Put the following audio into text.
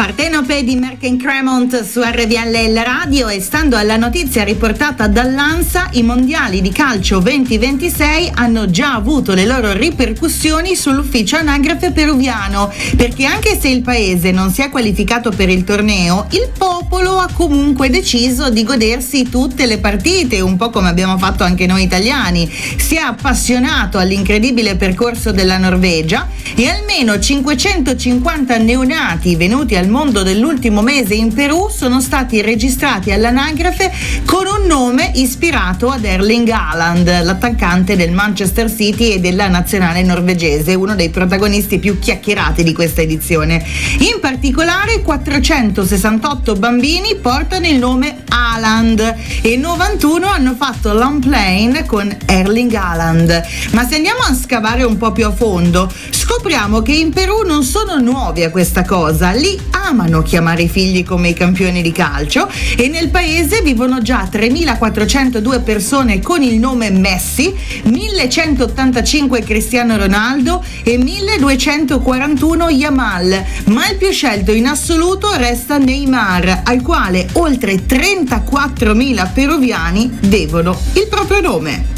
Partenope di Merck & Cremont su RVL Radio, e stando alla notizia riportata dall'ANSA, i mondiali di calcio 2026 hanno già avuto le loro ripercussioni sull'ufficio anagrafe peruviano, perché anche se il paese non si è qualificato per il torneo, il popolo ha comunque deciso di godersi tutte le partite, un po' come abbiamo fatto anche noi italiani. Si è appassionato all'incredibile percorso della Norvegia e almeno 550 neonati venuti al mondo dell'ultimo mese in Perù sono stati registrati all'anagrafe con un nome ispirato ad Erling Haaland, l'attaccante del Manchester City e della nazionale norvegese, uno dei protagonisti più chiacchierati di questa edizione. In particolare 468 bambini portano il nome Haaland e 91 hanno fatto l'unplane con Erling Haaland. Ma se andiamo a scavare un po' più a fondo, scopriamo che in Perù non sono nuovi a questa cosa. Lì amano chiamare i figli come i campioni di calcio e nel paese vivono già 3.402 persone con il nome Messi, 1.185 Cristiano Ronaldo e 1.241 Yamal, ma il più scelto in assoluto resta Neymar, al quale oltre 34.000 peruviani devono il proprio nome.